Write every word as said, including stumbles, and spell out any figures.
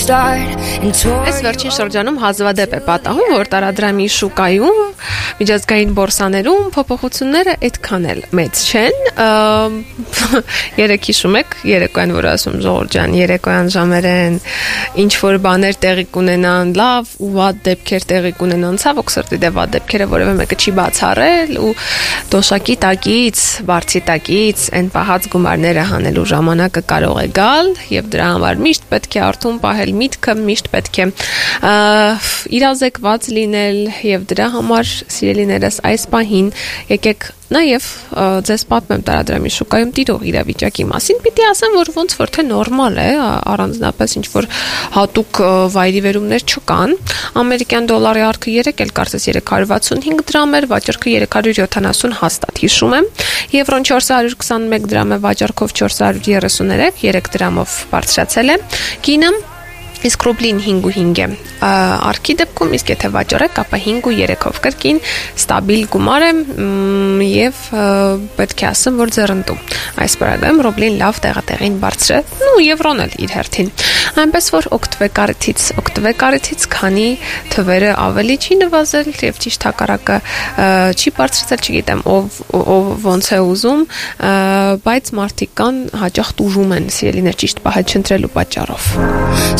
Այս վերջին շրջանում հազվադեպ է պատահում, որ տարադրամի շուկայում, միջազգային բորսաներում փոփոխությունները այդքան էլ մեծ չեն։ Երեք հիշում եք, երեկոյան որ ասում Ժողովուրդ ջան, երեկոյան ժամերեն ինչ որ բաներ տեղի կունենան, լավ ու վատ դեպքեր տեղի կունենան, ցավոք սրտի դե վատ դեպքերը որևէ մեկը չի բացառել ու դոշակի տակից, բարձի տակից այն պահած գումարները հանելու ժամանակը կարող է գալ եւ դրա համար միշտ պետք է արթուն պահել միտքը, միշտ պետք է իրազեկված լինել եւ դրա համար սիրելիներս այս պահին եկեք նաեւ ձեզ պատմեմ տարադրամի շուկայում տիրող իրավիճակի մասին։ Պիտի ասեմ, որ ոնց որ թե նորմալ է, առանձնապես ինչ որ հատուկ վայրիվերումներ չկան։ Ամերիկյան դոլարի արքը երեկ էլ կարծես երեք հարյուր վաթսունհինգ դրամ էր, վաճառքը երեք հարյուր յոթանասուն հաստատ հիշում եմ։ Եվրոն չորս հարյուր քսանմեկ դրամ է, վաճառքով չորս հարյուր երեսուներեք, երեք դրամով բարձրացել է։ Գինը իսկ ռուբլին հինգ ու հինգ է արքի դեպքում, իսկ եթե վաճառեք, ապա հինգ ու երեքով կրկին ստաբիլ գումար է եւ պետք է ասեմ, որ ձեռնտու։ Այս բaragայում ռուբլին լավ տեղատեղին բարձր է, ու եվրոն էլ իր հերթին։ Այնպես որ օգտվեք առիթից, օգտվեք առիթից, քանի թվերը ավելի չի նվազել եւ ճիշտ հակառակը չի բարձրացել, չգիտեմ, ով ով ոնց է ուզում, բայց մարդիկ կան հաճախ տուժում են սիրելիներ ճիշտ պահել չընտրելու պատճառով։